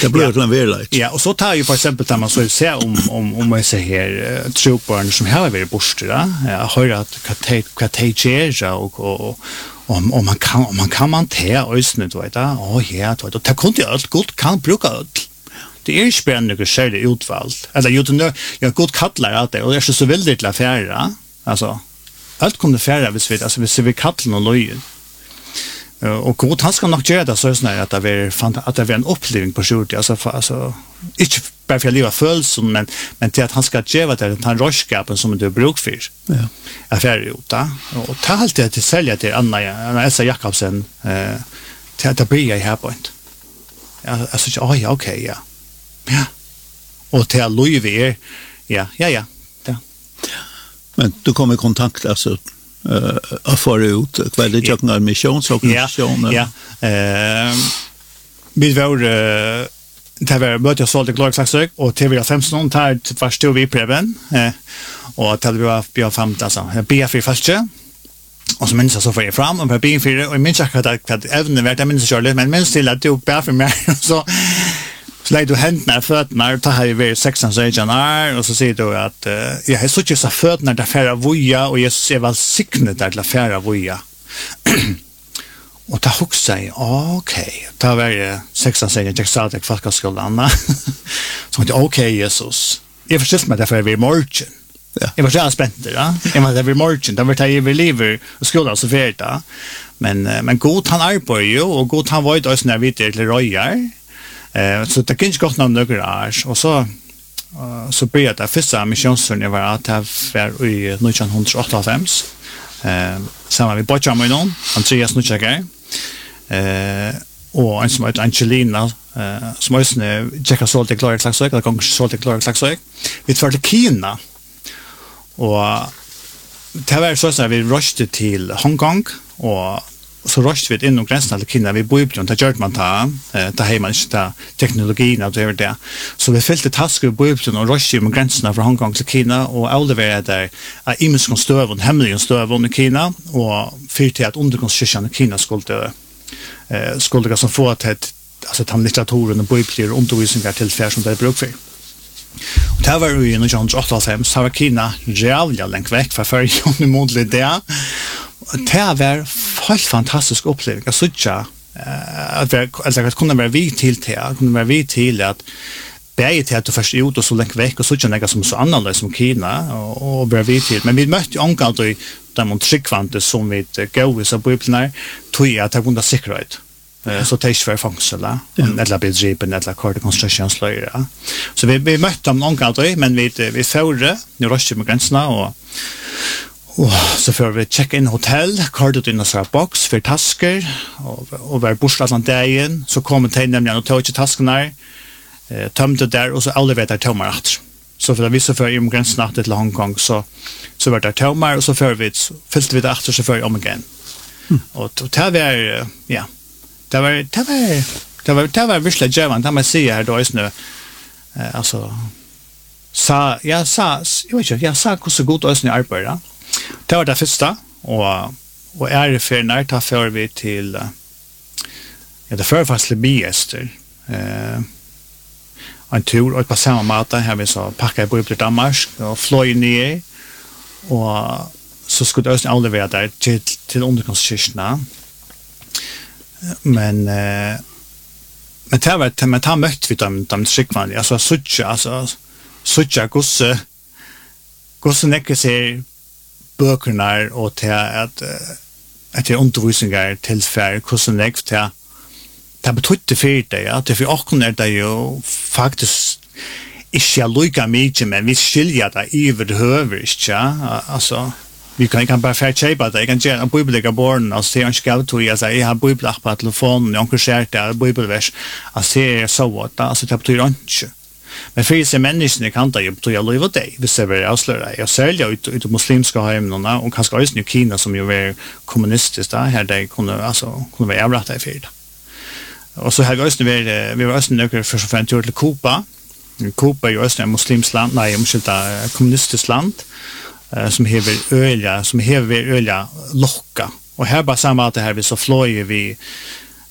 Det blir en verklighet. Ja, och så tar ju för exempel där man så ser om man ser här trupbarn som har varit borta då. Jag hör att kateter och man kan man ta ösnet då vet jag. Ja, då det kunde ju allt gott kan bruka allt. Det är spännande att se det utvalt. Eller jag gott kallar att det och är så väldigt la färra. Alltså allt kommer färra hvis vi kallar och löjen. Och god han ska nog göra det så snart att det är en upplevelse på skjort alltså inte bara för att leva födelsen men till att han ska ge det den råskapen som du bruk för. Ja. Affärjota och ta allt det till sälja till Anna Elsa Jakobsen till att bli här på ett. Alltså ja okej ja. Ja. Och till Louis ja. Men du kommer i kontakt alltså förut kvälligt jag när missionsorganisationer. Ja. Vi var det var börjat jag sålde Glory Klaxök och TV15 tar först vi preven och till vi har 15 alltså BF först och så minns jag så för fram och på BF och minns jag att även det minns jag men minns till att du BF mer så lägger du händerna fötterna tar här över 16 sejonar och så säger du att jag har suttit så fötterna där färra voja och jag ser väl signet där färra voja. Och ta huxa i okej. Ta var 16 sejonar jag sa att jag ska landa. Så okej Jesus. Jag förstår mig därför vi morgon. Ja. Jag var så spänd där. Jag var där morgon. Där var jag över livet och skulle så färda. Men god han arbetar ju och god han var ju då när vi till rojar. Så det kan inte gå några och så började det första missionsturné var att det var i 1988 samma vi började med någon Andreas Nutschäger och en som heter Angelina som är Jacka Solte Glory Klaxök eller gång Solte Glory Klaxök vi var till Kina och det var så att vi rushed till Hongkong och så rushed vi in och gränsen till Kina vi bodde och där man ta hemma inte teknologin och det där så vi fyllde taskar bodde och rushed med gränserna från Hongkong till Kina och alldeles där immenska stöv och hemliga stöv i Kina och för att underkonstruktionen i Kina skulle som få att alltså ta litteraturen och bibler och undervisningar till fär som det bruk för. Och det var ju i 1988 så var Kina jävla långt väck för förr modligt där. Det var helt fantastisk upplevelse att söka att kunna vara vid till att bäge till att du först ut och så långt väck och söka något som så annorlunda som Kina och vara vid till men vi mötte ju angående då där man tryckvante som vi går i så biblarna tog jag att det kunde säkerhet så det är för fångsla eller bedriven eller kort konstruktionslöjra så vi mötte dem angående men vi förde nu ruschte med gränserna och så får vi checka in hotell, kartet in i en box för tasker och var bostadsland dagen så kommer det nämligen och tog inte taskerna tömde där och så elevator tomar att så för att vi så för i gränsen till Hongkong så var det tomar och så för vi fyllde vi det efter så för om igen och det var ja det var verkligen jävligt där man ser här då är snö alltså jag sa hur så gott är snö arbete. Det var det första och är för när tar för vi till det förfastliga biester en tur och på samma mata här vi så packa på till Danmark och flyga ner och så skulle det aldrig vara där till underkonstruktionen men det var men ta mötte vi de skickvanliga alltså sucha gosse näcka sig böckerna och till att det undervisningar till för kostnäkt det betyder för det att det för åkner det ju faktiskt inte lika mycket men vi skiljer det överhuvudligt ja alltså vi kan bara förtjäpa det kan göra en bibelliga barn och se en skav till jag säger jag har bibelapp på telefonen och engagerat där bibelvers att se så att alltså det betyder inte. Men för sig människorna kan ta upp till jag lever det. Vi ser väl avslöja. Jag säljer ut muslimska hemlarna och kanske också i Kina som ju är kommunistiskt där här det kunde vara avrätta i fyrt. Och så här vi var också några för en tur till Kuba. Kuba är ju också en muslimskt land, nej, ett kommunistiskt land som hever öliga locka. Och här bara samma att det här vi så flyger vi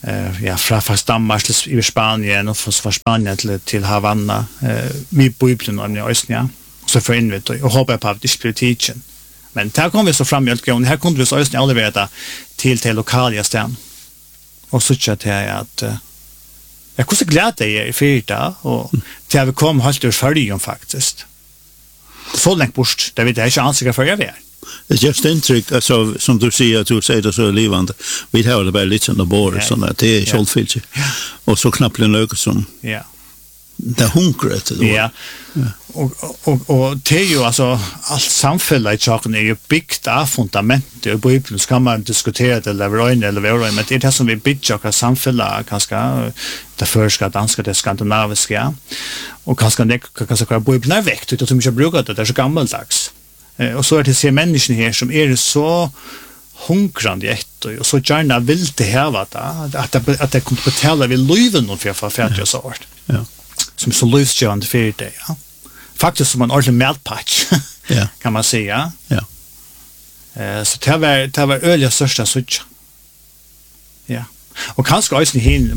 ja, från Danmark till Spanien och från Spanien till Havanna med Bibeln och ja. Så för invitt och hoppas på att det blir teaching. Men här kom vi så fram i Öltgården, här kunde vi så östning allevera till lokala ställen. Och så tjat jag att jag kunde glada det i fyrta och till att vi kom helt ur följen faktiskt. Så länge bort, där vi det är inte ansikta för jag vet. Det är just intryck, alltså, som du säger det så livande. Vi har det bara lite sådana bord, sådana, det är kjoldfyllt. Och så knappt en löke som det hunkret. Ja. Och det är ju alltså, allt samfället i saken är ju byggt av fundament. I Bibeln så kan man diskutera det eller vara, men det är det som vi bygger samfället ganska, det förska, danska, det skandinaviska. Och ganska Bibeln är väckt, utan som inte brukar det är så gammaldags. Och så är det se människan här som är så hungrande efter och så gärna vill det häva att det kommer att betala vid liven för färdiga sort. Ja. Som så livsgivande för det, ja. Faktiskt som en ordentlig mätpatch, kan man säga. Ja. Så det var öliga största sucha. Ja. Och kanske ösen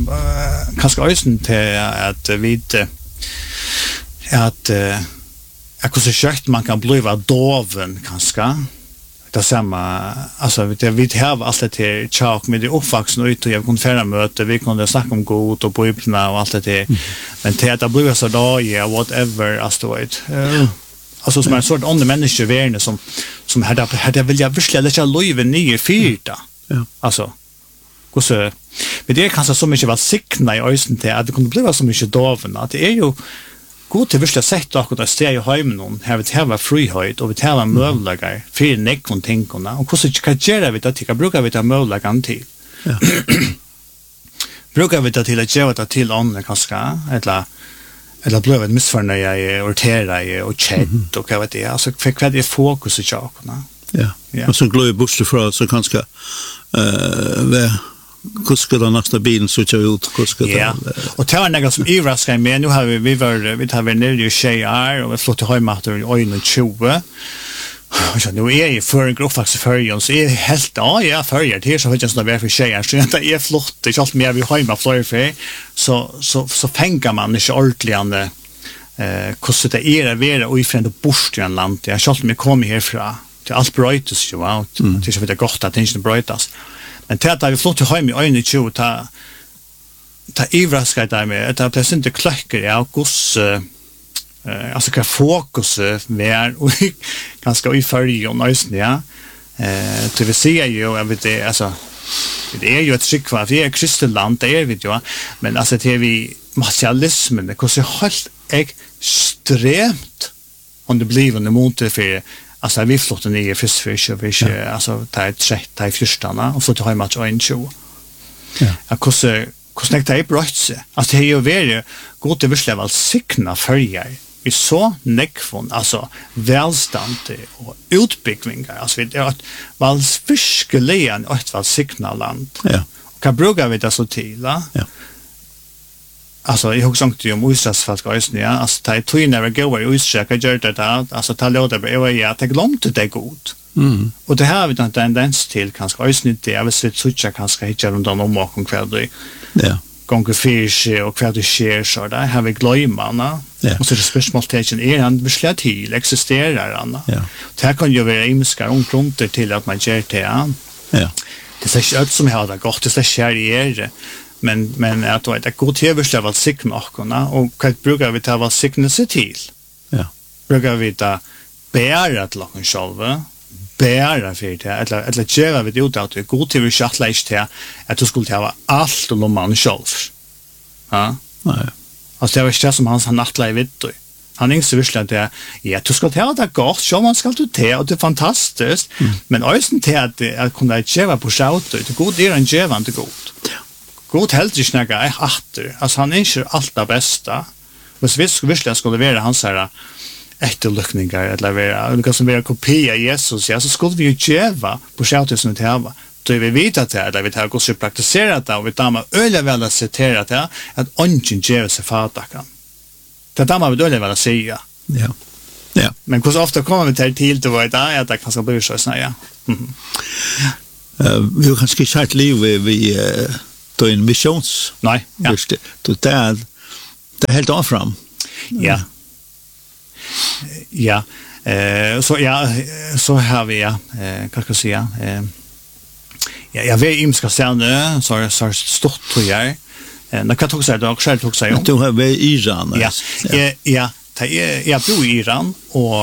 till att vi att jag så kört man kan bli doven kanske. Det samma alltså vi har allt det till chalk med det uppvuxna ut och jag kunde färra möte vi kunde snacka om god och Bibeln och allt det men det att bli så då whatever asteroid alltså som en sort on the människa värne som hade vill jag verkligen lägga löven ner fyrta alltså så men det kanske så mycket var sickna i östen till att det kunde bli så mycket doven att det är ju god till visst sett och att stå i hemmen här vi har frihet och vi har möjligheter för nekon tänkorna och hur ska göra vi det tycker brukar vi ta möjligheten till brukar vi ta till att göra det till andra kanske eller blir ett missförnöje och irritera och chat och vad vet jag alltså för vad är fokus i sakerna och så glömmer bort för så kanske hur ska den nästa bilen så ut hur ska det och det var något som överraskade mig nu har vi har nere i Tjejar och vi flott till hemmater i Öjn 20 och nu är ju för en grupp faktiskt förrjön så är helt förrjön det är så faktiskt något för Tjejar så det är flott det är allt mer vi hemma flyr för så fänger man inte ordentligt hur det är vara och ifrån det bort i en land jag har alltid kommit härifrån till allt bröjtas ju det är så vidare gott att det inte bröjtas. Men det att vi flott till hem i Öjn 20 ta ivraskar där med att det inte klackar i august alltså kan fokus mer och ganska i följen och ja det vill säga ju jag vet det alltså det är ju ett skick vad vi är kristenland det är vi ju men alltså det är vi materialismen det kostar helt extremt om det blir under monter för alltså vi flottar ner fisk alltså ta i fyrstarna och flottar hem att Öjn 20 ja hur det är bröts alltså det är ju väldigt gott det vill väl sikna följer vi så nekvon alltså välstånd och utbyggningar alltså vi är väl fiskeligen ett väl sikna land och kan bruka vi det så till alltså jag har sagt ju om Israels folk alltså ta i när vi går i Israel kan göra det alltså ta låta det att det glömde det god och det här vi då en tendens till kanske ösnit det jag vill se så kanske hitta runt om och kväll det gånger fisk och kväll det sker så där har vi glömmarna och så det specialiteten är han beslät till existerar han det här kan ju vara imskar omkring till att man gör det det är inte som har det gott det är kärrier men att det går till överslövat signarna och vad brukar vi ta vad signelse till brukar vi ta bära till lagen själva bära för det eller göra vi det ut att det går till vi schattla inte att du skulle ha allt och man själv nej alltså det var inte som han nattla i vitt han inte visste att det du ska ta det gott så man ska du ta och det är fantastiskt men ösen till att kunna göra på schaut det går det en gevande gott god helt inte snacka efter alltså han är inte allt det bästa men så visst skulle vara hans här efterlyckningar eller vara det som vara kopia Jesus så skulle vi ju geva på själva som det här då vi vet att det är vi har gått praktiserat det och vi tar öle väl att citera det att ungen ger sig fatakan det där vi öle väl att säga men hur ofta kommer vi till det var det att det kanske blir så snäja vi har kanske sagt liv vi då en missions. Nej, ja. Det är helt av fram. Ja. Ja. Så har vi vad ska jag säga? Jag vet imska stjärnor så stort tror jag. När kan tog sig då själv tog sig om. Du har varit i Iran. Ja. Jag bor i Iran och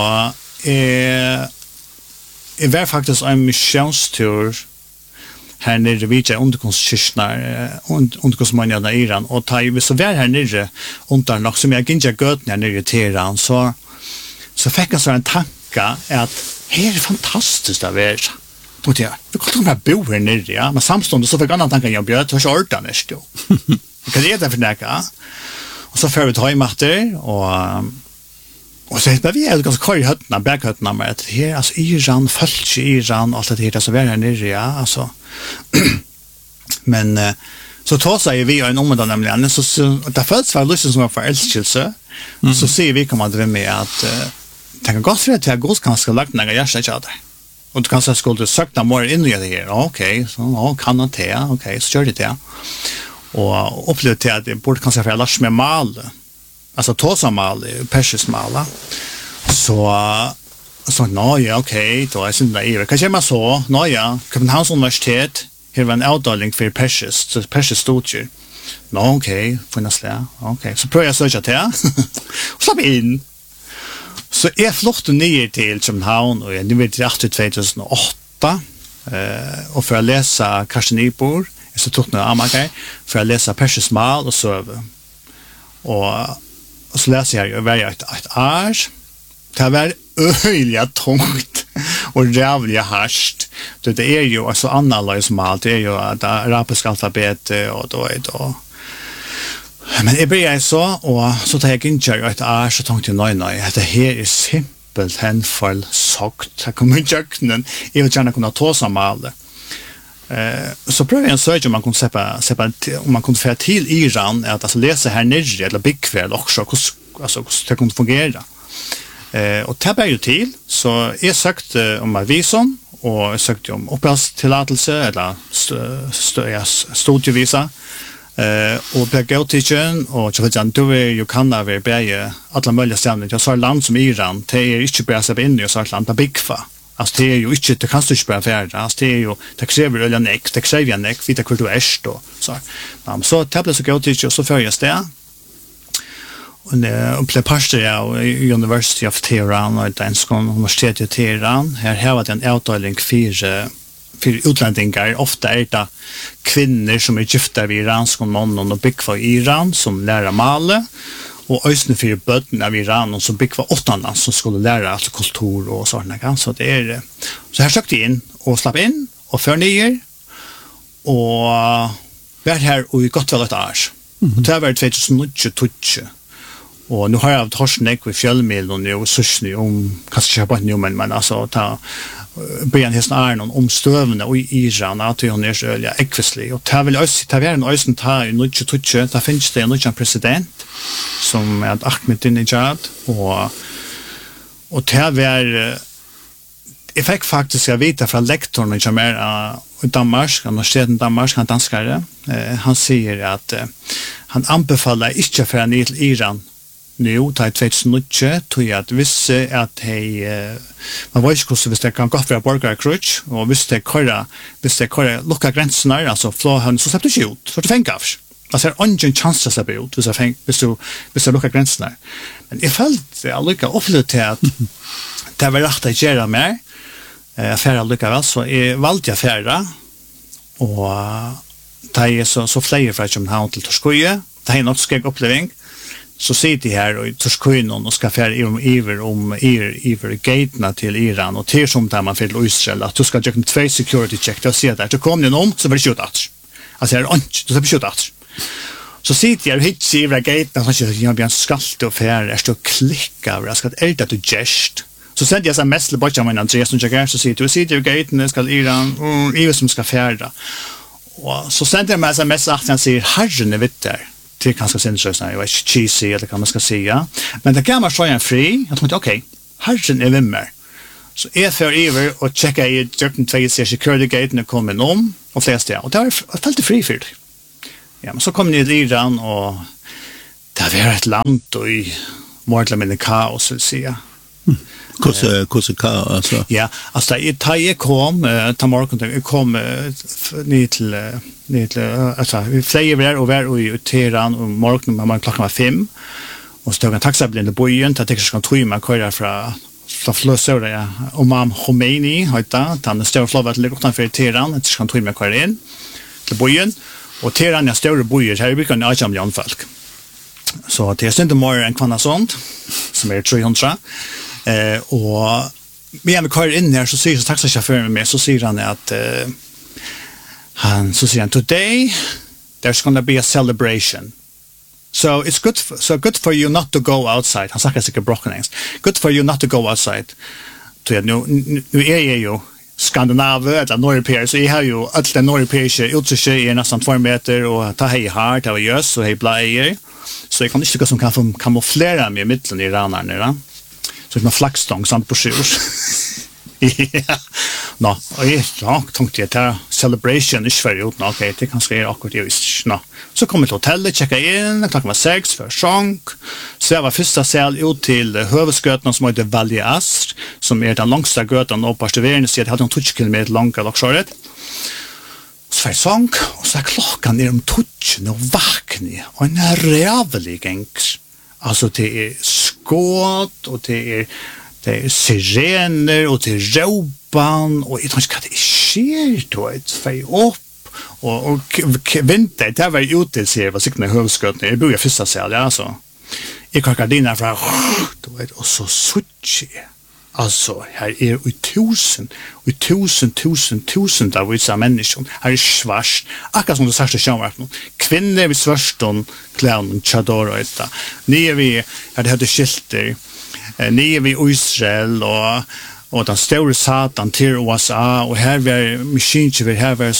jag var faktiskt en missionstur här nere vid underkonstkyrknar underkonsmanjarna i Iran och ta ju så väl här nere under nog som jag inte gått nere i Teheran så fick jag så en tanke att här är fantastiskt att vara. Och det kan man bo här nere, ja. Men samståndet så fick jag annan tanke jag bjöd till att orda nästa. Kan det för näka? Och så får vi ta i matter och så är vi ganska kvar i hötterna, bäckhötterna med att här, alltså Iran, folk i Iran, allt det här så är här nere, ja, alltså. Men så tar sig vi en område nämligen, så det föds var lustigt som var förälskelse, så ser vi kommer det med att tänka gott för att jag går ganska lagt när jag ska det. Och du kanske skulle söka mer in i det här. Okej, så kan han det. Okej, så kör det. Och upplevde till att det borde kanske för lärs med mal. Alltså tosa mal, persisk mal. Så ja, okej, då är det inte det. Kanske man så, ja, Köpenhamns universitet, här var en avdelning för persisk studier. Okej, funnasliga. Okej, så prövar jag söka till. Och slapp in. Så jag flåtte ner till København och jag vet till 2008 och för att läsa Karsten Ibor, så tog jag Amakar, för att läsa persisk mal och söv. Och så läser jag varje ett år. Det var öjliga tungt och rävliga harst. Det är ju alltså annorlunda mal, det är ju det arabiska alfabetet och då är det. Men jag började så tar jag inte ett år så tänkte jag nej, det här är simpelt hänfall sagt. Jag kommer inte öknen, jag vill gärna kunna ta sig med det. Så prövar jag en söka om man kunde om man kunde få till Iran att alltså läsa här nere eller byggkväll också, alltså det kunde fungera. Och det är ju till, så jag sökte om visum och jag sökte om uppehållstillåtelse eller studievisa. Och på Gautichen och jag vet inte du är ju kan vara bäge alla möjliga ställen. Jag sa land som Iran, det är inte bara så in i så land där bigfa. Alltså det är ju inte det kan du inte bara färda. Alltså det är ju det kräver eller neck, det kräver neck vita hur du är då. Så tablet så Gautichen så för jag där. Och på pastor jag i University of Tehran och Danskon universitet i Teheran. Här var det en avdelning för utlänningar, ofta är det kvinnor som är gifta vid iranska mannen och byggva i Iran som lära male och ösne för bötten av Iran som byggva åttanland som skulle lära alltså kultur och sådana. Så det är så här sökte in och slapp in och för ner och var här och gott väl ett år. Och det var 2020. Och nu har jag haft horsnek vid fjällmil och nu sushni om kanske köpa ett nummer men alltså ta början hästen är någon omstövna i Iran att hon är så öliga ekvislig och ta väl oss ta vara en ösen ta i nuche tuche ta finns det en president som är Ahmadinejad och ta var effekt faktiskt jag vet från lektorn som är i Danmark universiteten Danmark han danskare han säger att han anbefaller inte för ner till Iran nu tar 2009 tog jag att visse att man var inte kurs hvis det kan gå för borgarkrutch och hvis det köra lucka gränserna alltså flåhan så släppte ju ut för det fänga av. Alltså är ingen chans att släppa ut hvis du lucka gränserna. Men I fällt jag lucka upplevde att det var rätt att göra mer affärer lucka väl så är valde jag affärer och ta så flyger från København till Torskoje. Det är något skräck upplevelse. Så sitter här och Torskoinon och ska färra över gaterna till Iran och till som där man får till Israel att du ska göra 2 security check och se där så kommer ni om så blir det skjutat. Alltså är inte du ska skjutat. Så sitter jag hit i gaterna så jag blir skalt och färra så klicka över ska älta du gest. Så sände jag så messle bort jag Andreas som jag så sitter i gaterna ska Iran och som ska färra. Och så sände jag mig så mess att han säger herren är vet där. Det kanske sen så jag vet cheesy eller kan man ska säga men det kan man så en fri jag tänkte okej herren är vemmer så är för över och checka i certain två security gate när kommer om och flesta och där fällt det fri för Ja, men så kom ni till Iran och det var ett land och i mordlammen kaos vill säga. Hur kaos alltså? Ja, alltså jag kom ta morgon jag kom ner till alltså vi flög och var i Teheran och morgonen man klockan var 5 och stod en taxibil i bojen att jag skulle ta mig köra från Flösöra ja Imam Khomeini heter han stod flövat lite utanför Teheran att ska ta mig köra in till bojen och Teheran är stora bojer här vi kan 8 miljoner folk. Så det är inte mer än kvanna sånt som är 300 och men vi kör in här så säger taxichauffören med så säger han att han today there's going to be a celebration. So it's good for you not to go outside. Han säger sig broken engelsk. Good for you not to go outside. Så nu är ju Skandinavien eller Nordeuropa så jag har ju alla den nordeuropeiska utsjö nästan 2 meter och ta hej hard av görs och hej blåer. Så jag kan inte som kan kamouflera mig i mitten i ranarna. Så det är flaggstång samt på sjur. Ja. Nå, och jag tänkte att celebration är för ut. Okej, det kan ske akkurat just. Nå. Så kom jag till hotellet, checka in, klockan var 6 för sjönk. Så jag var första säl ut till huvudgatan som heter Valje Asr, som är den långsta gatan upp på Steveren, så jag hade 20 kilometer långt lockshåret. Så jag sjönk, och så klockan är 20 och vakna, och en rävlig gängs. Alltså det är skåt, och det är sirener, och det är råpan, och jag tror inte att det sker då, ett fej upp. Och vinter, det var ute ser vad sikten hövskötna. Jag bor i första säl, ja så. Jag kan gardina från och så sushi. Alltså här är tusen av vissa människor. Här är svart. Akkurat som du sagt självart. Kvinnor vid svarston kläder chador och detta. Ni är vi hade hade skilter. Ni är vi Israel och den stora satan till USA och här var missionärer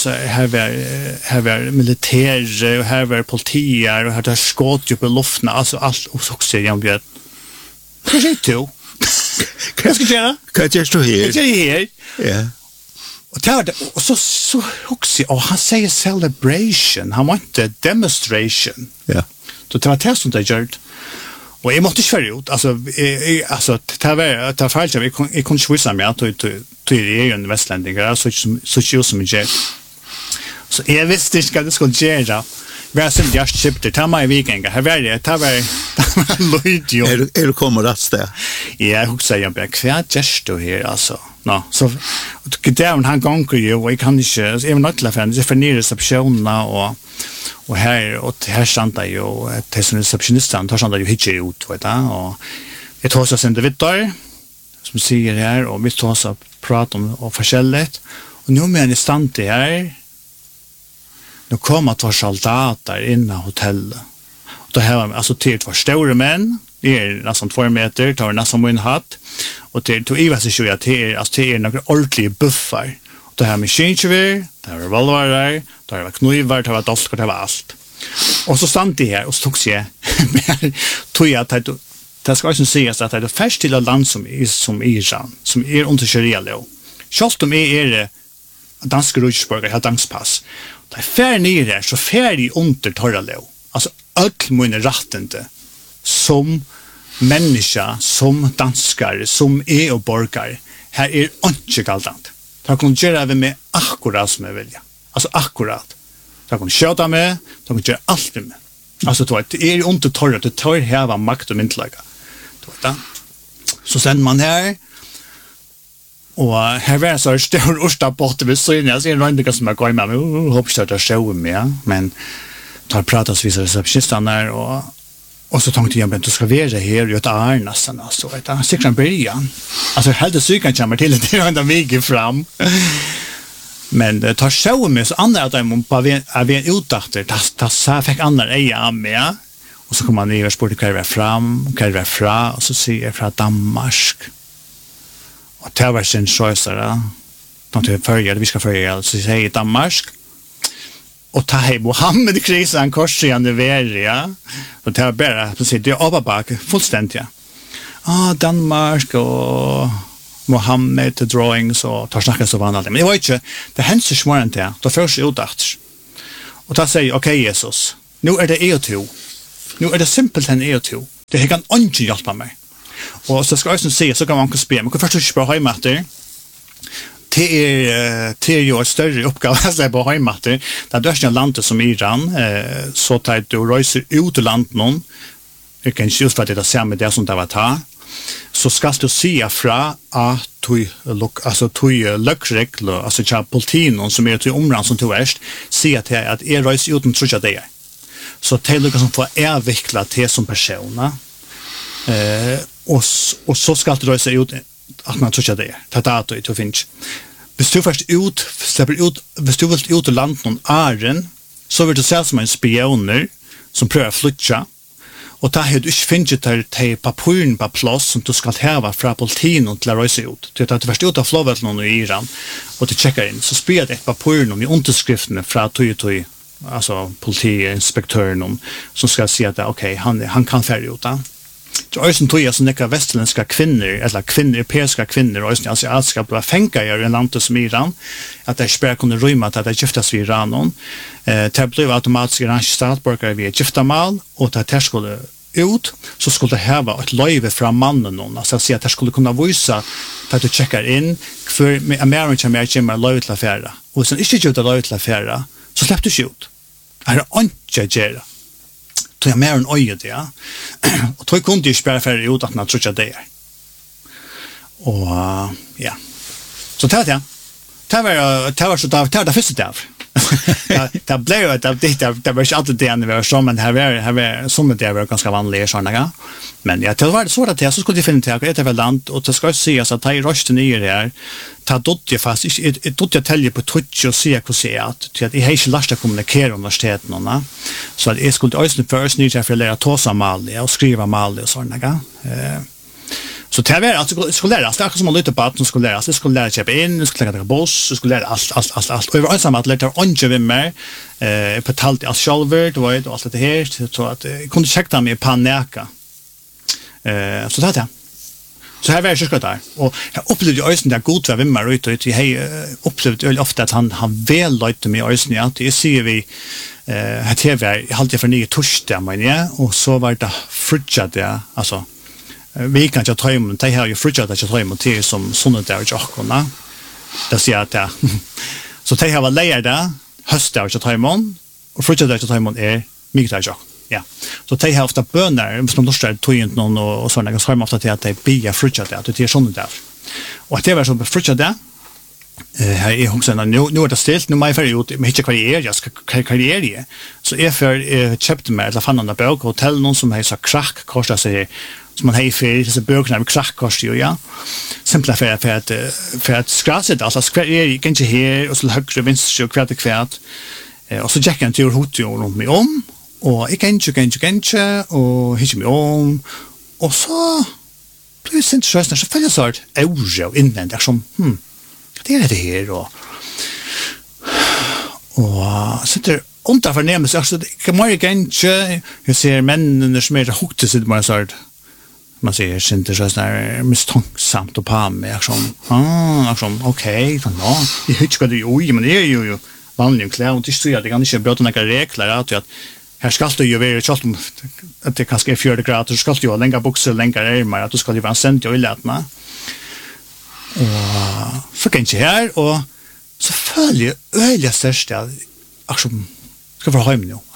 här var militär och här var politier och här där skott ju på luften alltså allt och så ser jag bjud. Vad är det? Vad ska jag göra? Kan jag stå här? Jag är här. Ja. Och så också och han säger celebration, han var inte demonstration. Ja. Så det var det som det gjorde. Och jag måste svära ut, alltså det var falskt, jag kunde svissa mig att det är en västländiga, så tjus som jag. Så jag visste inte att det skulle göra. Vi har sen jag köpte, ta mig i vikingar, här var det var lojt. Är du kommer rätt där? Ja, jag också jag bara, kvart gäster här, alltså. No, så där han gånger ju, och jag kan inte, jag är nog till att det för nya receptionerna och här standa ju det som receptionisten tar standa ju hitje ut vet du och jag tar så sen det vet där som säger här och vi tar så prat om och forskjellet och nu med en stand här nu kommer två soldater in i hotellet och då har alltså till två stora män det är nästan 2 meter tar nästan en hatt och det tog Eva sig ju att det är några ordentliga buffar. Det här med skinchver, det här revolver, det här var knivar, det var doskor, det var allt. Och så stann det här och så tog sig tog jag att det ska också sägas att det är färst till ett land som Iran, som är under sharia-lov. Självt om är danska Rutschburger har danspass. Det är färd nere så färdig under torra-lov. Alltså allt mina rättande som människa, som danskar, som och borgare. Här är inte galtant. De kan göra det med akkurat som jag vill. Alltså akkurat. De kan köta med, de kan göra allt med. Alltså det är inte torrt, det tar här makt och myntlägga. Så sänder man här, och här var så stor orstapport vid synen. Jag ser några som jag går med mig, hoppas att jag show med, men tar pratas vissa receptionisten där, och så tänkte jag att du ska vara här i ett år nästan. Alltså, säkert en början. Alltså, helt psykan kommer till det är en väg fram. Men det tar så med så andra att de är vi utdachter. Det så fick andra eja med. Och så kommer man ner och spår till kvar fra, och så ser jag från Danmark. Och det var sin sjösare. Vi ska följa, så säger Danmark. Och ta hej Mohammed krisan korsiande verja. Och det var bara precis det överbak fullständigt. Danmark och Mohammed drawings och tar snacka så vanligt. Men det var inte det händer så smart inte. Då först utdacht. Och då säger okej Jesus, nu är det jag to. Nu är det simpelt än jag to. Det här kan inte hjälpa mig. Och så ska jag säga så kan man spela. Man kan först inte bara hemmatter. Det är ju ett större uppgave att släppa hemmatter. Det är dörren landet som Iran. Så tar du röjser ut ur landet någon. Jag kan inte just för att det är med det som det var ta. Så ska du säga fra att du lökregler, alltså tja politinen som är till områden som du värst, säga till att röjser ut och tror jag det är. Så det är något som får avveckla det som personer. Och så ska du röjsa ut att man tror jag det är. Det är det du finns. Hvis du först släpper ut, hvis du vill ut ur landet någon ären, så vill du se som en spioner som prövar flytta. Och där har du inte finnet till papuren på plats som du ska häva från politinen till att röjsa ut. Du tar först ut av flåvetlen i Iran och du checkar in. Så spelar det ett papuren i underskrifterna från tog alltså politiinspektören som ska säga att okej, han kan färja ut det. Det är som tog som några västerländska kvinnor, eller europeiska kvinnor, och asiatiska blev fängda i en land som Iran, att de spärr kunde rymma att de giftas vid Iran. Det blev automatiskt iransk statsborgare vid giftamal, och att det skulle ut, så skulle det häva ett löjve från mannen, alltså att säga att det skulle kunna visa att du checkar in, för Amerika mer kommer löjve till affära. Och hvis han inte gör det löjve till affära, så släpper du ut. Det är inte att göra. Så jag mer än öje det, ja. Och då kunde jag spärra färre ut att man tror att det är. Och, ja. Så det ja. Det var så det första där. Det blev det var inte alltid det när vi var så, men här var som det var ganska vanliga sådana. Men ja, det var så att jag så skulle finna till att det var land, och det ska sägas att det rösten i det här ta dotte fast ett dotte tälje på Twitch och se hur ser att till att jag inte lärt kommunicera universiteten och så att jag skulle också först nyta för att lära tåsa mal och skriva mal och sådana. Så det var alltså skulle lära sig som man lyssnar på att man skulle lära sig, skulle lära köpa in, skulle lära boss, skulle lära allt. Och jag var ensam att lära inte vem mer på talt allt själver, det var allt det här, så att jag kunde checka mig på näka. Så det här. Så här var det så där. Och jag upplevde ju ösen där god för vem mer ut, och jag upplevde ofta att han väl lite med ösen att det ser vi här TV alltid för nya torsdag men ja, och så var det frutcha där, alltså vi kan inte ta emot, det här är ju frutchat att jag tar emot till som sådant där och åkerna. Det ser att det. Så det här var lejade, höstdag att ta emot, och frutchat att ta emot är mycket där. Ja. Så det här ofta bönar, som lustar tog inte någon och sådana, så har man ofta till att det blir frutchat att det är sådant där. Och att det var så frutchat där, här är också nu är det stilt, nu är jag ut med inte jag ska karriär. Så är för köpte mig eller fann andra bok hotell någon som har så krack kostar sig som man har för dessa böckerna med krack kostar ju ja. Simpla för att skraset alltså skvär är inte här och så högre vänster och kvart och så jackar till hotel runt mig om och jag kan inte och hittar mig om och så blir det inte så följer så att euro invändigt som det är det här och sitter under förnämelse alltså kan man inte jag ser männen som är hooked till man så man ser inte så där misstänksamt och på mig som okej så nå jag hittar ska det ju men det är ju vanligt klart och det står det kan inte bröta några regler att här ska du ju vara så att det kanske är 4 grader så ska du ju längre boxar längre ärmar att du ska ju vara sent och lättna. Och så kan jag här och så följer öliga största alltså ska vara hem nu.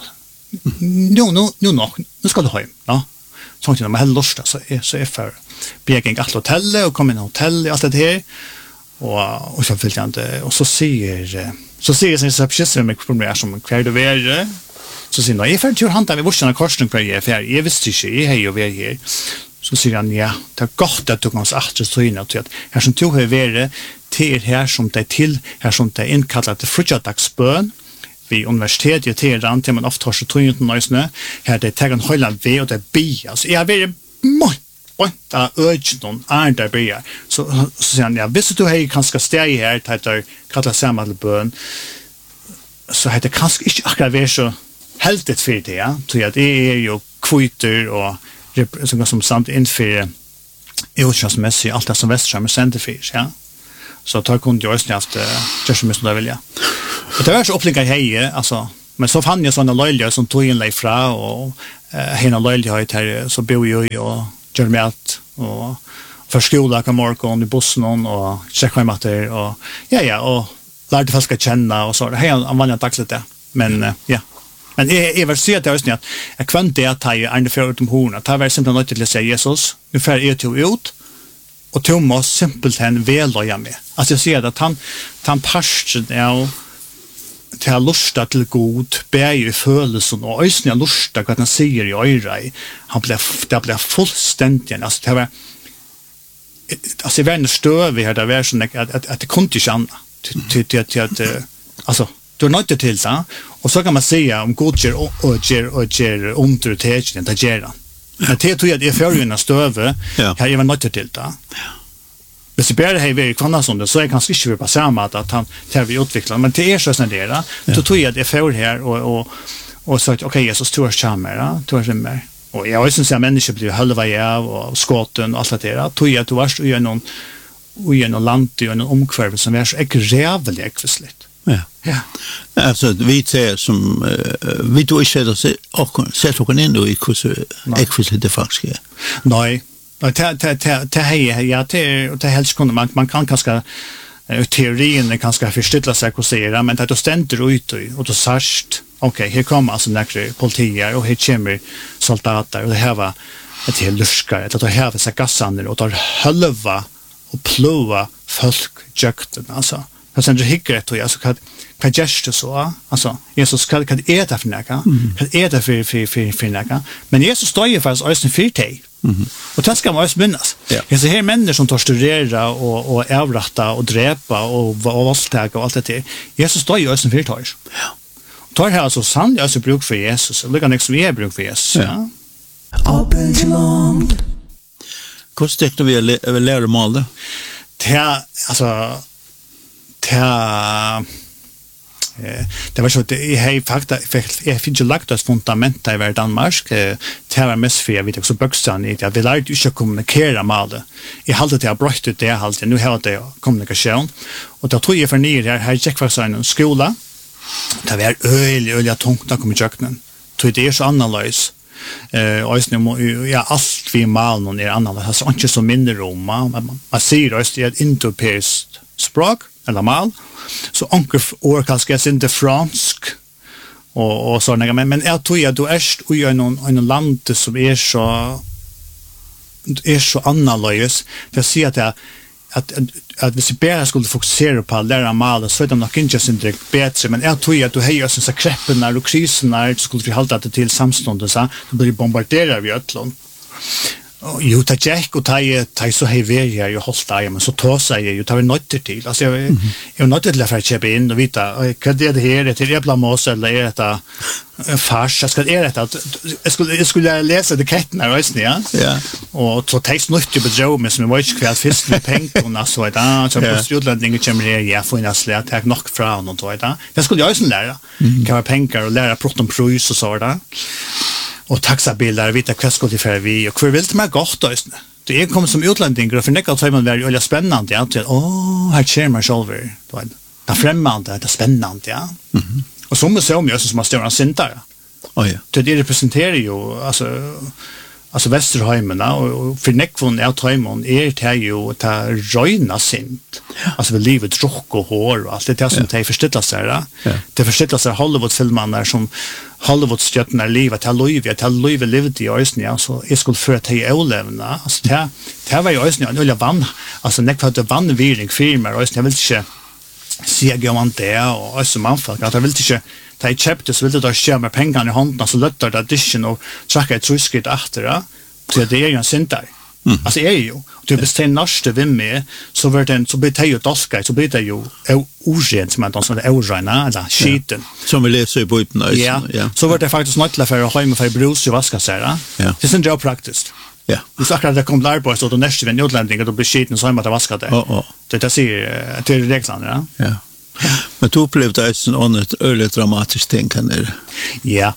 Nu ska du hem, ja. Sånt när man helt lust så är för bjäging att hotell och komma in hotell allt det här och så vill jag inte och så ser sen receptionen med problem som kvar det är så ser jag för tur hanta vi vuxna korsning för jag visste inte jag är ju här så säger han ja det är gott att du kan åter så in att här som tog över till här som det till här som det inkallat till frutjadagsbön vid universitetet i Teheran till man ofta har så tungt nöjsnö här det tar en höjland ve och det bi alltså jag vill och där urge någon andra bi så säger han ja visst du har kanske stay här att kalla samman bön så heter kanske inte akkurat så helt det för det ja så att det är ju kviter och som samt inför utkönsmässigt allt det som västskärm sänder för ja så tar kunde jag just haft just med så där vill jag. Och det var så upplägg hej alltså Men så fann jag sådana löjliga som tog in fra och hela löjlighet här så bor jag och gör mat och för skola kan morgon i bussen och checka matter och och lärde folk att känna och så. Det är en vanlig dagsligt det. Men Men jag vill säga till oss att jag kvant att ta en för ut horn att ta väl simpelt något till att säga Jesus. Nu får jag till ut och Thomas simpelt han väl då jag med. Alltså jag ser att han pastor är till att lusta till god, bär ju følelsen och ösniga lusta vad han säger i öra. Han blev fullständigt, alltså det var alltså världens stöv vi hade varit sån att det kunde inte anna till att alltså du är nöjt till det och så kan man säga om god ger under tecken det ger han. Men det tror jag det är för en stöv här är nöjt till det. Men så bär det här vi kvanna som det så är kanske inte på samma att han tar vi utvecklar men det är så sån där så tror jag det är för här och så att okej Jesus tror chamera tror jag mer. Och jag syns att människor blir halva av och skotten och allt det där. Tror jag att du varst i någon land i någon omkvarv som är så rävligt ekvisligt. Ja. Alltså vi ser som vi då inte sätter oss in i hur ekvisligt det faktiskt är. Nej. Det helst kunde man kan kanske teorin kanske förstilla sig hur säga men det ständer ut och då särskilt okej, här kommer alltså några politiker och här kommer soldater och det här var ett helt luskar att det här var så gassande och tar halva och plåa folk jökten alltså. Och sen det hickret och så kan gesta så alltså Jesus kan äta för näka kan äta för näka men Jesus står ju faktiskt östen för dig. Och det ska man också minnas. Jag ser här människor som tar studera och avrätta och dräpa och våldtäga och allt det där. Jesus står ju östen för dig. Ja. Tar här alltså sannligen alltså bruk för Jesus. Det kan liksom vi bruk för Jesus. Ja. Open to long. Hur stäckte vi lära mål då? Det var så att jag fick ju lagt oss fundament i Danmark. Det var mest för jag vet också böxan i att vi lärde inte kommunikera med det. Jag hade det bröt ut det halt. Nu har det kommunikation. Och då tror jag för ner här gick för en skola. Det var öliga tungt att komma i köknen. Så det är så annorlunda. Allt vi mal någon är annorlunda. Alltså inte så mindre om. Man ser att det är ett indoeuropeiskt språk eller mal. Så onkel or kanske inte fransk och såna men jag tror att du är i en land som är så annorlunda. Jag ser att vi bara skulle fokusera på att lära mal så är det nog inte så direkt bättre men jag tror att du har så krepparna och kriserna skulle vi hålla det till samstånd så då blir bombarderar vi ötlon. Jo, det Jack och ta så här här ju hållta men så tar sig ju tar nötter till. Alltså jag nötter till för att köpa in och vita vad det här är till jävla mås eller är det fars jag ska jag skulle läsa det katten vet ni ja. Och så tar nötter på Joe med som var ju kväll fisk med pengar och så där så på studlandingen kommer det ja för en slät jag knock från och så där. Jag skulle ju också lära. Kan vara pengar och lära proton prus och så där. Och taxabilder, vita kvällskott för vi och hur vill det med gott då? Det är kommer som utlänning och för näka så man väldigt väldigt spännande ja till här kör man själv då det främmande det spännande ja. Och som museum just som man står och syntar. Det representerar ju alltså Västerheimerna och för nekvon är Traimon är ju ta röjna sint. Alltså vi livet drock och hår och allt det som det förstilla sig där. Det förstilla sig Hollywood-filmerna som Hollywood-stjärnorna livet till Louis lived i Östnia så är skulle för att det överlevna. Alltså det var ju Östnia en vann. Alltså nekvon det vann viring filmer och jag vill inte se man det och så man folk att jag vill inte ta ett chapter så vill det då köra med pengar i handen så lättar det addition och checka ett truskigt efter så det är ju en syntar. Alltså är ju du bestämmer nästa vem med så vart den så blir det ju daska så blir det ju orent som man sån orena eller skiten som vi läser i boken ja så vart det faktiskt något för att hemma för brus och vaska sig det är en jobb praktiskt. Ja. Vi snackar det kom lärbo så då nästa vem utländska då blir skiten så hemma att vaska det. Det ser till reglerna ja. Men du upplevde det som annat öligt dramatiskt tänkande. Ja.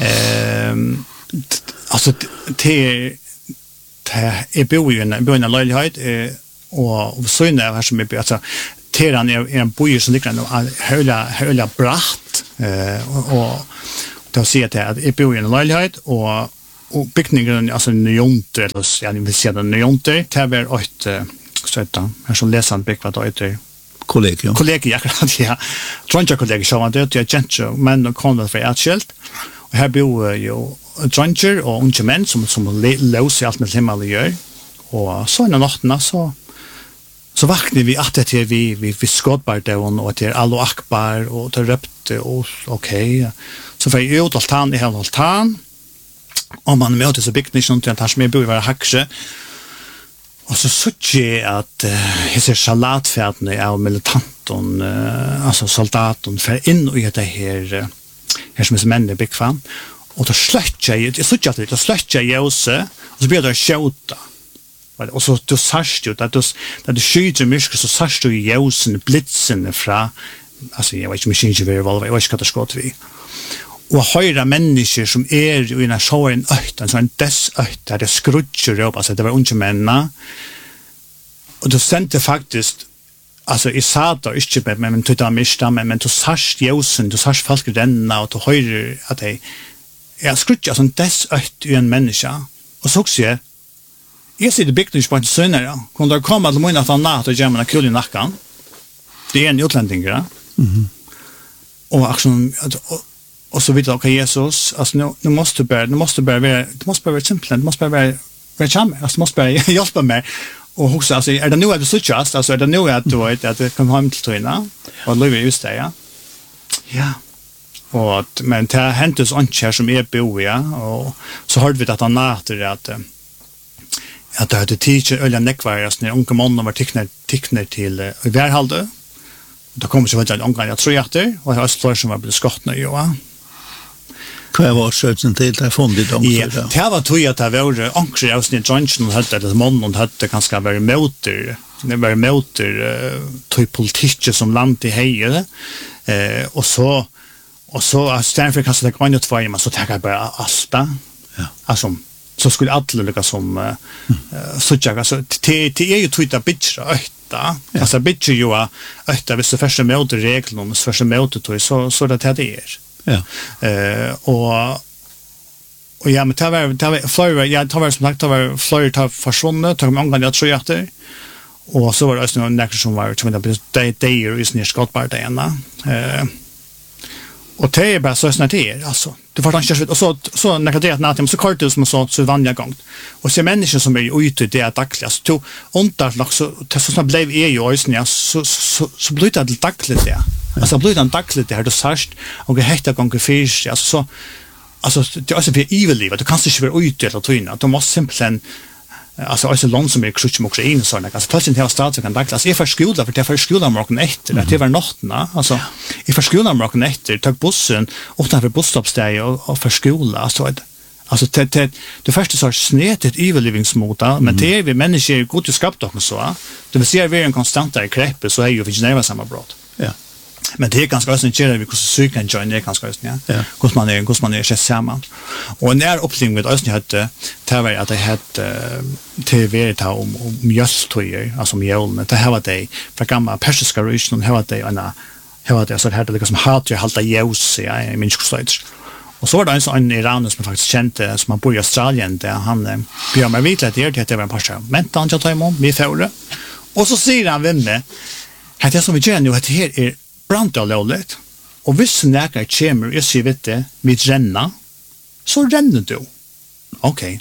Alltså det är bor i en löjlighet och så är det här som är alltså Teheran en boj som ligger höla bratt och då ser jag att jag bor i en lägenhet och byggningen alltså nyonter eller så jag vill säga nyonter det var ett sådant här som läsande bygg vad det heter kollegium akkurat ja Trondheim kollegium så man det är gentle men och kommer för atskilt och här bor ju Trondheim och unga män som låser allt med himmel gör och så när natten så vaknade vi att det vi skottbart och till Allahu Akbar och det röpte och okej. Så för jag ut altan i hela altan. Och man möter så byggt inte att här bor var hackse. Och så såg jag att jag ser salatfärden av militanten alltså soldaten för in i det här som är män big fan. Och då släckte jag såg att det släckte jag och så började jag skjuta. Och så du sørst jo, da du skyter mysker, så sørst du ljusen, blitzen fra, altså jeg vet ikke om jeg skyter vi revolver, jeg vet ikke hva det skått vi. Og høyre mennesker som i en sjåen øyt, en sånn dessøyt, der det skrutser opp, altså det var unge mennene, og du sendte faktisk, altså jeg sa da ikke med, men du da mistet, men du sørst ljusen, du sørst folk renne, og du høyre at jeg skrutser, altså dessøyt i en menneske, og så sier jag ser det byggt på en sönnare. Kunde komma till mina från natt och jämna kul i nacken. Det är en utlänning, ja. Och action och så vidare okej Jesus, alltså nu måste vara simpelt, det måste vara charm, alltså måste vara hjälpa mig. Och också alltså är det nu att du switchast, alltså är det nu att du vet att det kommer hem till träna och lever just det, ja. Ja. Och men det hänt oss anchar som är bo, ja, och så hörde vi att han natter att det hade teacher eller neckvirus när unga män var tickner till Värhalde. Då kommer så väl unga jag tror att det och har som var blivit skottna ju va. Vad var skjutsen till där fundet de så där. Det var tror jag att det var ankre aus i Junction hade det mån och hade ganska vara motor. Det var motor typ politik som land i hejer och så Stanford kanske det kan ju två men så tar bara asta. Ja. Alltså så skulle alla lyckas som så jag alltså det är ju Twitter bitch öta alltså bitch ju öta visst första möte regeln om första möte så det är ja och ja men det var flöjt jag tar som sagt det var flöjt har försvunnit tar många jag tror att det och så var det också någon som var som det är ju snart skottbart det och det är bara så snart det är alltså det får inte och så när det är natten så kort det som så vanliga gång och så människor som är ute det är dagligen så under så blev ju ösnä så blir det dagligen det alltså blir det dagligen det har du sagt och det heter gånger fisk alltså det är alltså för evil liv du kan inte vara ute eller tryna du måste simpelthen alltså långt som är krutch också in så alltså plötsligt har start så kan dagligen är för skola för det för skola morgon efter det var natten alltså i för skola morgon efter tog bussen och där för busstoppställe och för skola alltså det första så snetet evil livingssmota men det är vi människor gott skapat och så det vill säga vi är en konstant i krepp så är ju vi nära samma brott ja men det är ganska essentiellt vi kan söka en join det ganska ja hur man är samman och när uppleving med oss hade det var att det hade TV ta om mjölktojer alltså mjöln det här var det för gamla persiska regionen här var det så hade det liksom hade hålla ljus i minskostöds och så var det en iran som faktiskt kände som man bor i Australien där han bjöd mig vidare det var en par men han jag tar emot vi förra och så säger han vänner att det som vi gör nu att det här är brandalålet och hvis näka kommer jag ser vet det vi renna så renner du okej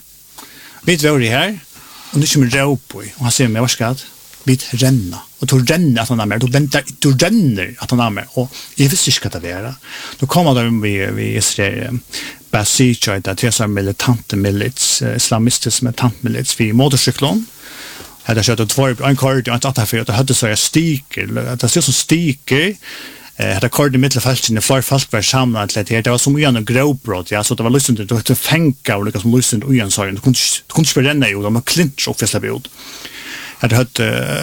vet vi här och nu kommer jag upp och han säger mig varsågod vi renna och då renner att han är du renner att han är och jag visste inte vad det är då kommer de vi Israel basicha att det är militant milits islamistisk militant milits vi motorcyklon hade kört ett var en kort och att för att det hade så jag sticker det ser som sticker hade kort i mittelfältet i flera folk var samlade till det var som en gråbrott ja så det var lustigt det var fänka och liksom lustigt och en så det kunde spela den ju de clinch och fästa bild hade hört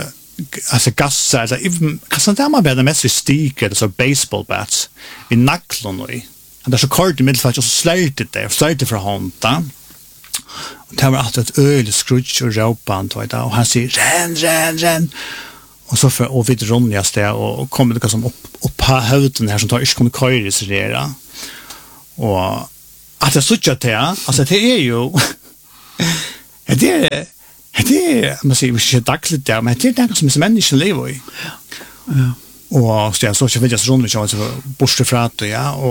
alltså gassar alltså kan det man bättre mest sticker så baseball bats i nacklon och det så kort i mittelfältet så slätet för handen det var alltid ett öl, skrutsch och råpand och han säger, ren. och så för och vid Ronjas där och kommer det liksom upp på huden här som tar inte kunde köra och att jag såg att det alltså det är ju det är man säger vi dagligt där men det är något som människan lever i. Ja. Och så jag vet just runt mig så borste frat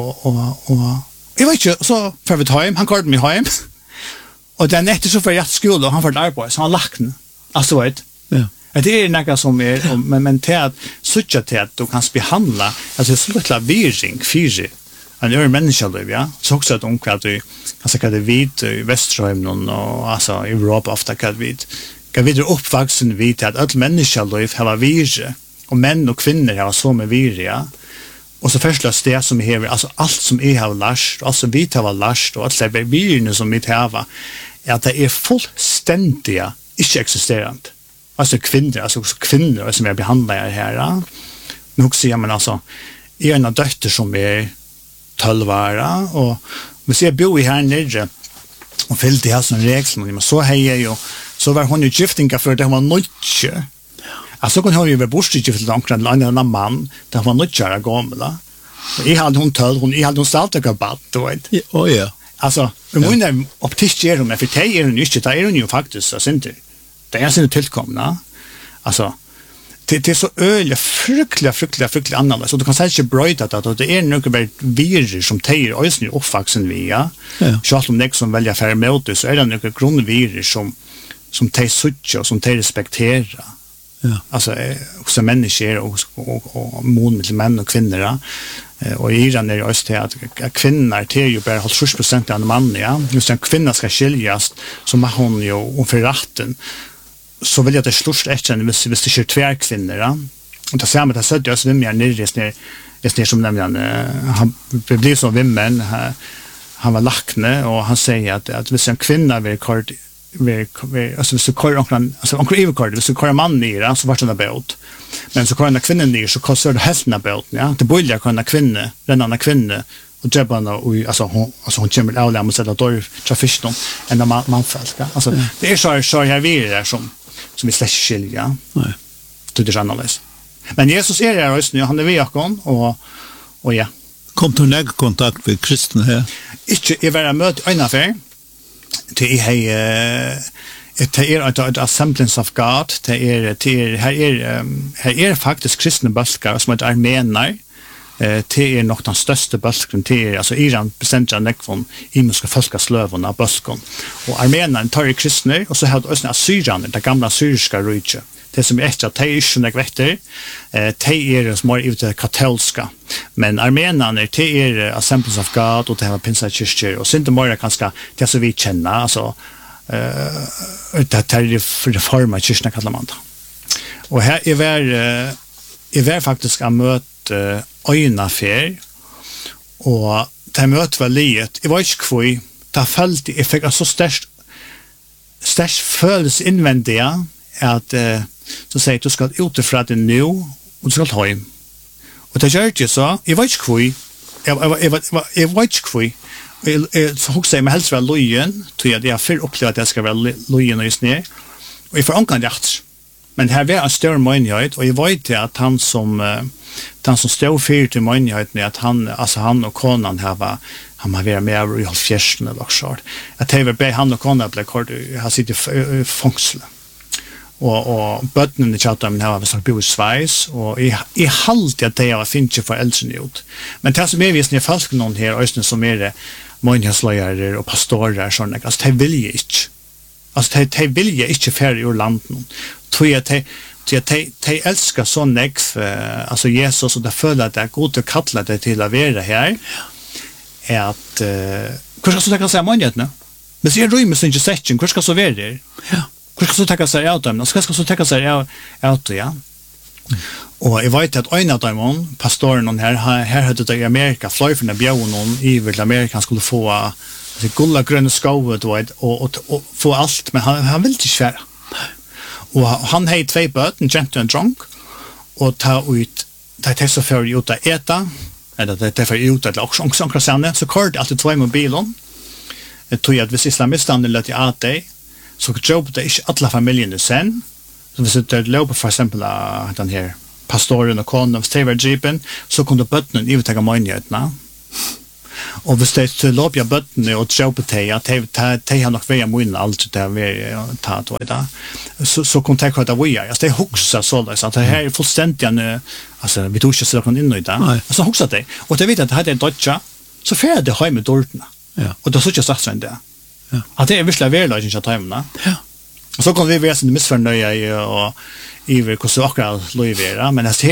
och jag vet inte så för vi hem han kallade mig hem och den efter så för jag skola och han var arbete så han lackn alltså vet Ja. det är något som är men till att sucha till att du kan behandla alltså så lite virring fysi en är människa då ja så också att om att du alltså kan det vid i Västerheim och alltså i Europa ofta kan vi uppvuxen vid att alla människor då har virre och män och kvinnor har så med virja och så förslas det som är alltså allt som är har lärt alltså vi har lärt och allt det virne som vi har att det är fullständiga inte existerande alltså kvinnor som är behandlade här nog ser man alltså är en dotter som är 12 år och vi ser bo i här nere och fyllde här som regel men så hej ju så var hon ju giftinga för det var nötje alltså kon hon ju var borstigift långt en annan man där var nötje gamla och jag hade hon 12 hon hade hon startat gabat då vet Ja. alltså vi måste optisera med för det är ju inte det är ju faktiskt så inte det är sin tillkomna alltså det är så fruktansvärt annorlunda så du kan säga inte bröjt att det är något bara virus som tejer och just nu uppvuxen via så om det som väljer färre mot det så är det något grundvirus som tejer sucha och som tejer respektera alltså hos människor och mån med män och kvinnor och i Iran är det just det att kvinnor tejer ju bara 70% av mannen just en kvinna ska skiljas så har hon ju och för rätten så vill jag det störst efter hvis det kör två kvinnor och det ser man att så det är mer nere som nämligen han blir så vimmen han var lackne och han säger att hvis en kvinna vill kort alltså så kör alltså onkel Evekord så kör man ner så vart det båt men så kör en kvinna ner så kostar det hälften av båten ja det börjar kunna kvinna den andra kvinna och jobbarna och alltså hon kommer alla med sätta då trafiken en man falska alltså det är så här vi är som vi släcker skilja Nej. Det är annars men Jesus är där just nu han är vid Jakob och ja Kom du nära kontakt med kristna här? Inte jag var möte en affär det är ett Assemblies of God här är faktiskt kristna baskar som är armener det är nog den största basken det alltså Iran bestämmer nekvon imuska folkaslövorna baskon och armenerna tar kristna och så har det också assyrierna det gamla syriska riket det som är extra det är inte något vetter det är små ut katolska men armenerna det är Assemblies of God och det har pinsakyrkor och inte mer kanske det så vi känner alltså det är reforma kyrkorna kallar man det och här är var faktiskt att möta öjnaffär och det mötet var liet jag var inte kvöj det följde jag fick så störst følelse invändiga att så säger du ska utifrån det nu och du ska ta hem och det gör jag så jag var inte kvöj jag var inte kvöj så hon säger mig helst vara lojen tror jag det är för upplevt att jag ska vara lojen och just ner och jag får ångan rätt men här var en större möjlighet och jag vet att han som stod för till möjligheten att han och konan han var med i fjärsten eller så att det var han och konan blev kort har sitt i fångsel och bötnen i chatten här var så bo i Schweiz och i halt att det var finche för äldre ut men det som är visst ni falsk någon här östen som är det möjlighetslärare och pastorer såna alltså det vill jag inte alltså det vill jag inte färre ur landet tror jag att de älskar så nekv alltså Jesus och det följer att det är god att kalla det till att vara här är att hur ska så tänka sig möjligheterna men så är det inte så sätten hur ska så vara det Ja. hur ska så tänka sig ut dem ska så tänka sig ut ja och jag vet att en av dem pastoren här hade det i Amerika fly från björnen i väl Amerika skulle få det gulla gröna skovet och få allt men han vill inte svära och han hade 2 barn en gentle and drunk och ta ut det så för ut att äta eller det för ut att också så kort alltid 2 mobilen det tog att vis islamisterna lät i att det så jobb det inte alla familjen sen Så hvis det løper for eksempel den her pastoren og konen, hvis de var dripen, så kunne bøttene ivettega myndighetene. Og hvis de låper bøttene og drøper til, at de har nok vært myndighetene alt til å være tatt, så kunne de kvart av våre. Altså, de hukser således, at det her er fullstendig, altså, vi tog ikke så inn i det. Så hukser de. Og de vet at det er dødja, så fer det hjemme i dårtene. Og det er så ikke sagt sånn det. At det er virkelig verlag ikke at hjemme. Og så kan vi være sånn misfornøye og iver hvordan akkurat lov er. Men det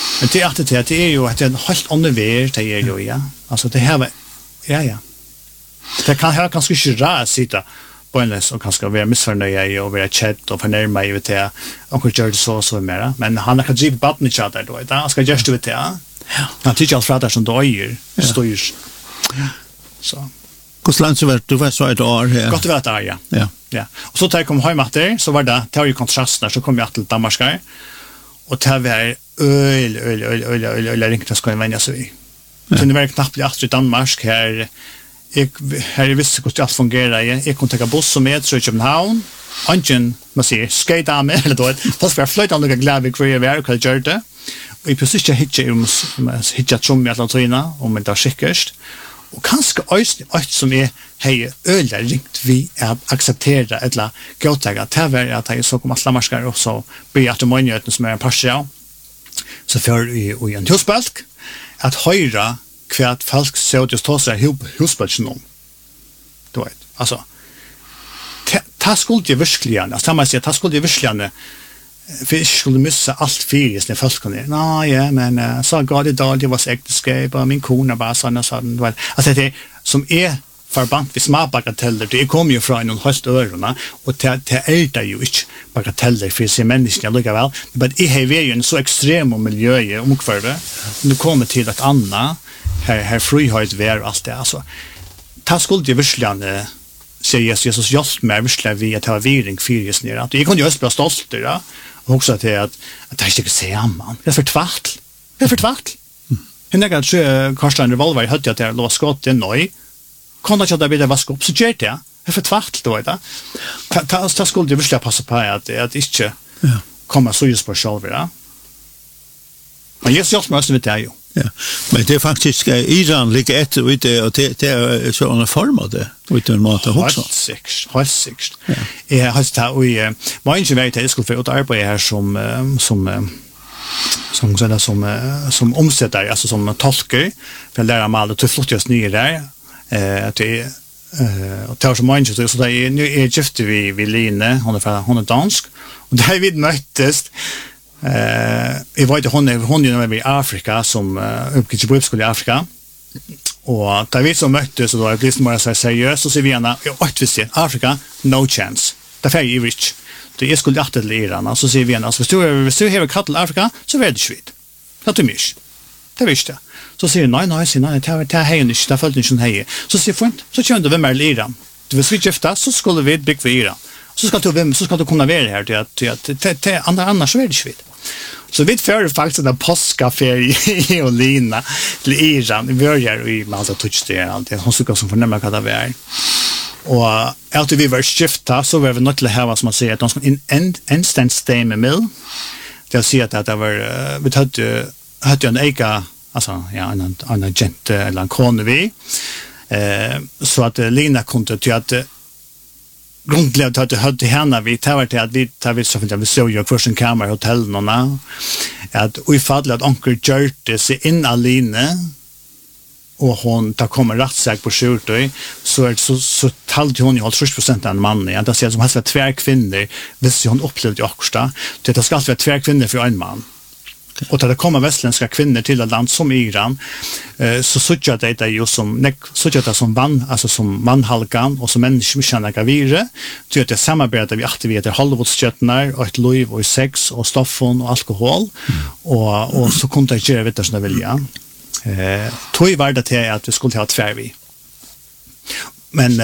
er jo at det er en helt annen vær det er jo, ja. Altså det her, ja. Det kan her kanskje ikke rart sitte på en løs og kanskje være misfornøye og være kjett og fornærme i til akkurat gjør det så mer. Men han kan drive baden i kjatt der, han skal gjøre det til. Han tykker alt fra der som døyer, styr. Så. Hvordan langt så var du var så et år her? Godt det var et år, ja. Og så da jeg kom hjem etter, så var det jo kontrasten, så kom jeg til Danmark, og det var øl ringt, skal jeg vende seg i. Det var knappt etter i Danmark, her jeg visste hvordan alt fungerer, jeg kunne ta buss og metro i København, ungen, man sier, skate av meg, eller da, fast var fløyt an noe glad vi hvor jeg var, hva jeg gjør det, og jeg plutselig hittet trom i alle tøyene, om det var sikkert, og kanskje øyne som hei øyler ringt vi akseptere eller gåttegge til å at jeg så kom at Lamarskar og så blir jeg til myndigheten som en parser av så før i en husbølg at høyre hva folk ser ut til å ta seg husbølgen om du vet, altså ta skulle jeg virkelig gjerne ta skulle jeg virkelig gjerne for jeg skulle missa alt fyris når folkene men så ga det da det var ekteskap og min kone bare sånn altså det som forbandt vi små bagateller det kommer jo fra noen høyst ørene og det det jo ikke bagateller for seg menneskene likevel men jeg har vært jo en så ekstrem miljø i omkvardet nå kommer til et annet her frihet vær og alt det altså ta skulle jeg virkelig sier Jesus hjelp meg virkelig vi at jeg har viring fyris nere jeg kunne jo også bli stolt og også til at det er ikke se man. Det er for tvart. Hun er kanskje Karstein Revolver i høttet at jeg lå skått inn og kan ikke det bli vaske opp, så gjør det. Det er for tvart, da, da. Da skulle jeg virkelig passe på at ikke kommer så just på selv, ja. Men Jesus hjelper meg også vidt det jo. Ja, men det er faktisk Iran ligger etter ute, og det er så en form av det, ute en måte også. Helt sikkert. Jeg har sagt at var ikke vei til jeg skulle få arbeide her som omsetter, altså som tolker, for å lære meg til flottigst nye der, og det var så mange, så nå gifte vi Line, hun er dansk, og da vi møttes, jeg vet at hun er i Afrika som oppgitt på skole i Afrika og da vi som møttes og da er det mer seriøst så sier vi henne Afrika, no chance det er jeg ikke jeg skulle gjøre til Iran så sier vi henne hvis du har katt til Afrika så er det ikke vidt det er mye det er ikke det så sier nei, det er heien ikke det er følt ikke sånn heie så sier jeg, så kommer du hvem er i Iran hvis vi gifta så skulle vi bygge for Iran så skal du kunne være her til at annars så er det ikke vidt så vi fører faktisk en påskaferie i Olina til Iran. Vi börjar i Malta touchsteder alltid. Hon ska som förnämma vad det är. Och efter vi var skifta så var vi nødt til å ha som man säger att de ska instant stay med mill. Det säger att det var vi hade en eka alltså en agent eller en kone vi. Så att Lina kunde till att grundläggande att det hade henne vi tar till att vi tar vi så vi såg ju först en kamera hotell nåna att vi fadla att onkel Gjörte sig in alene och hon tar kommer rättsäk på skjortor så talade hon ju 30% av en man jag ser som har två kvinnor visst hon upplevde också det ska vara två kvinnor för en man. Och när det kommer västländska kvinnor till ett land som Iran så såg det ju som vann alltså som manhalkan och som människor känner gravire till att det samarbetar vi aktiverar Hollywoodstjärnor och ett liv och sex och stoffon och alkohol och så kunde jag göra vet som vilja tog var det till att vi skulle ha tvärvi men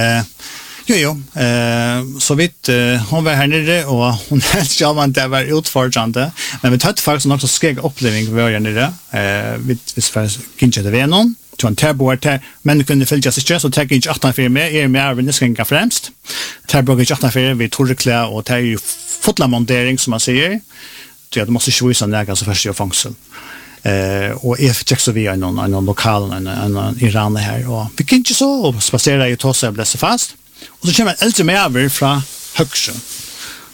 så vidt hon var her nere og hun helt sjåvan det var utfordrande men vi tatt faktisk også skeg oppleving vi var her nere hvis vi kinket det ved noen till en terbo men kunde följa sig just och ta inte 18 för med med över nästan främst. Terbo gick 18 för vi torrklä och ta ju fotla montering som man säger. Det måste ju visa näga så först jag fångsel. Och check så vi någon lokal en Iran här och vi kan inte så spacera ju tossa blässa fast. Och så kommer äldre med över från högsen.